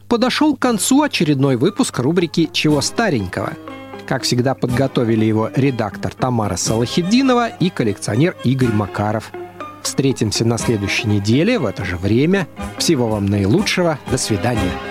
подошел к концу очередной выпуск рубрики «Чего старенького?». Как всегда, подготовили его редактор Тамара Салахитдинова и коллекционер Игорь Макаров. Встретимся на следующей неделе в это же время. Всего вам наилучшего. До свидания.